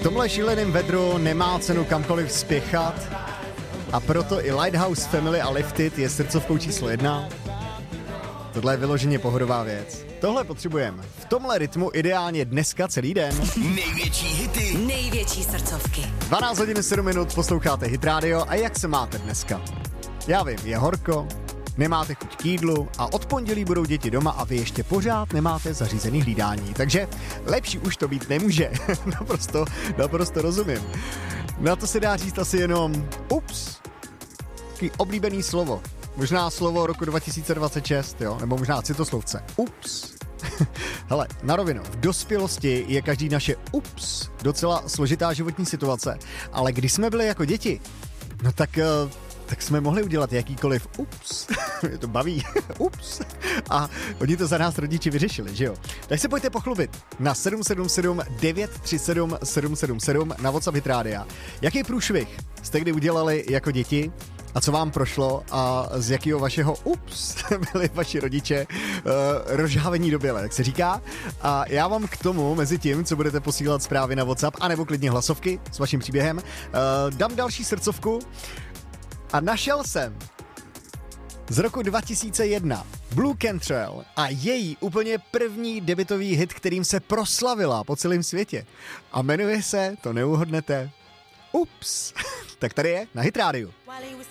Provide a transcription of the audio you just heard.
tomhle šíleném vedru nemá cenu kamkoliv spěchat a proto i Lighthouse Family a Lifted je srdcovkou číslo 1. Tohle je vyloženě pohodová věc. Tohle potřebujeme. V tomhle rytmu ideálně dneska celý den. Největší hity. Největší srdcovky. 12 hodin 7 minut, posloucháte Hit Radio a jak se máte dneska? Já vím, je horko, nemáte chuť k jídlu a od pondělí budou děti doma a vy ještě pořád nemáte zařízený hlídání. Takže lepší už to být nemůže. naprosto rozumím. Na to se dá říct asi jenom ups. Taký oblíbený slovo. Možná slovo roku 2026, jo? Nebo možná citoslovce. Ups. Hele, na rovinu, v dospělosti je každý naše ups docela složitá životní situace, ale když jsme byli jako děti, no tak jsme mohli udělat jakýkoliv ups. Mě to baví. Ups. A oni to za nás rodiči vyřešili, že jo? Tak se pojďte pochlubit na 777 937 777 na WhatsApp Hit Rádia. Jaký průšvih jste kdy udělali jako děti? A co vám prošlo a z jakého vašeho ups byli vaši rodiče rozžávení do běle, jak se říká. A já vám k tomu, mezi tím, co budete posílat zprávy na WhatsApp, anebo klidně hlasovky s vaším příběhem, dám další srdcovku a našel jsem z roku 2001 Blue Cantrell a její úplně první debutový hit, kterým se proslavila po celém světě. A jmenuje se, to neuhodnete, Ups. Tak tady je na Hit Rádiu. While he was